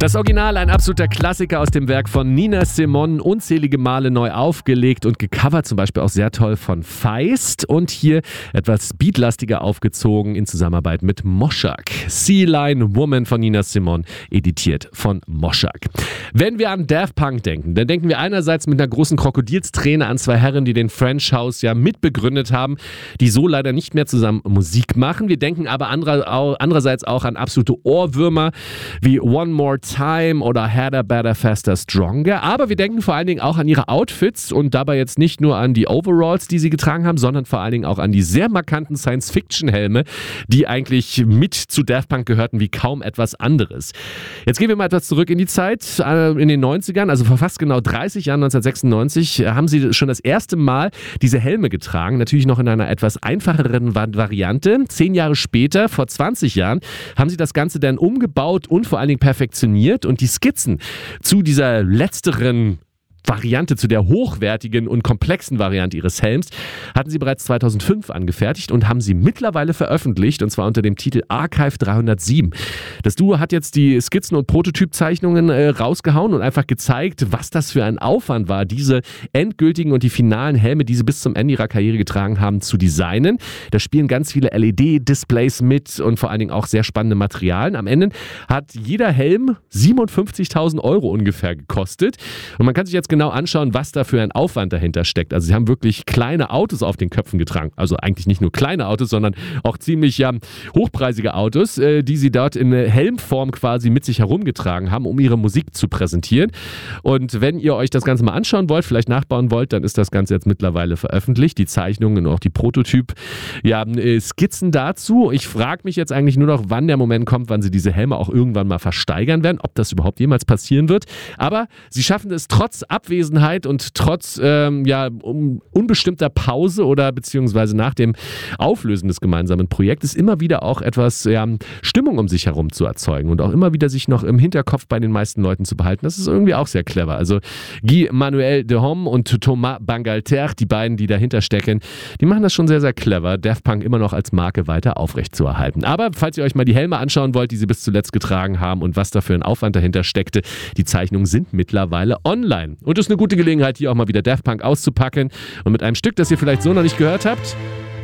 Das Original, ein absoluter Klassiker aus dem Werk von Nina Simone, unzählige Male neu aufgelegt und gecovert, zum Beispiel auch sehr toll von Feist und hier etwas beatlastiger aufgezogen in Zusammenarbeit mit Moschak. Sea Lion Woman von Nina Simone, editiert von Moschak. Wenn wir an Daft Punk denken, dann denken wir einerseits mit einer großen Krokodilsträne an zwei Herren, die den French House ja mitbegründet haben, die so leider nicht mehr zusammen Musik machen. Wir denken aber andererseits auch an absolute Ohrwürmer wie One More Time oder Harder, Better, Faster, Stronger. Aber wir denken vor allen Dingen auch an ihre Outfits und dabei jetzt nicht nur an die Overalls, die sie getragen haben, sondern vor allen Dingen auch an die sehr markanten Science-Fiction-Helme, die eigentlich mit zu Daft Punk gehörten wie kaum etwas anderes. Jetzt gehen wir mal etwas zurück in die Zeit, in den 90ern, also vor fast genau 30 Jahren, 1996, haben sie schon das erste Mal diese Helme getragen, natürlich noch in einer etwas einfacheren Variante. 10 Jahre später, vor 20 Jahren, haben sie das Ganze dann umgebaut und vor allen Dingen perfektioniert und die Skizzen zu dieser letzteren Variante, zu der hochwertigen und komplexen Variante ihres Helms, hatten sie bereits 2005 angefertigt und haben sie mittlerweile veröffentlicht, und zwar unter dem Titel Archive 307. Das Duo hat jetzt die Skizzen und Prototypzeichnungen rausgehauen und einfach gezeigt, was das für ein Aufwand war, diese endgültigen und die finalen Helme, die sie bis zum Ende ihrer Karriere getragen haben, zu designen. Da spielen ganz viele LED-Displays mit und vor allen Dingen auch sehr spannende Materialien. Am Ende hat jeder Helm 57.000 € ungefähr gekostet und man kann sich jetzt genau anschauen, was da für ein Aufwand dahinter steckt. Also sie haben wirklich kleine Autos auf den Köpfen getragen. Also eigentlich nicht nur kleine Autos, sondern auch ziemlich hochpreisige Autos, die sie dort in Helmform quasi mit sich herumgetragen haben, um ihre Musik zu präsentieren. Und wenn ihr euch das Ganze mal anschauen wollt, vielleicht nachbauen wollt, dann ist das Ganze jetzt mittlerweile veröffentlicht. Die Zeichnungen und auch die Prototyp-Skizzen dazu. Ich frage mich jetzt eigentlich nur noch, wann der Moment kommt, wann sie diese Helme auch irgendwann mal versteigern werden, ob das überhaupt jemals passieren wird. Aber sie schaffen es trotz Abwesenheit und trotz unbestimmter Pause oder beziehungsweise nach dem Auflösen des gemeinsamen Projektes immer wieder auch etwas Stimmung um sich herum zu erzeugen und auch immer wieder sich noch im Hinterkopf bei den meisten Leuten zu behalten. Das ist irgendwie auch sehr clever. Also Guy Manuel de Homme und Thomas Bangalter, die beiden, die dahinter stecken, die machen das schon sehr, sehr clever, Daft Punk immer noch als Marke weiter aufrechtzuerhalten. Aber falls ihr euch mal die Helme anschauen wollt, die sie bis zuletzt getragen haben und was da für ein Aufwand dahinter steckte, die Zeichnungen sind mittlerweile online. Und das ist eine gute Gelegenheit, hier auch mal wieder Daft Punk auszupacken. Und mit einem Stück, das ihr vielleicht so noch nicht gehört habt,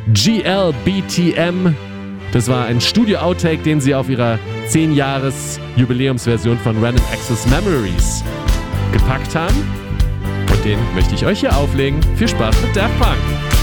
GLBTM. Das war ein Studio-Outtake, den sie auf ihrer 10-Jahres-Jubiläumsversion von Random Access Memories gepackt haben. Und den möchte ich euch hier auflegen. Viel Spaß mit Daft Punk!